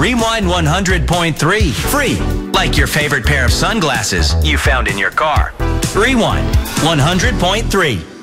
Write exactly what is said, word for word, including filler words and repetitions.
Rewind one hundred point three, free, like your favorite pair of sunglasses you found in your car. Rewind one hundred point three.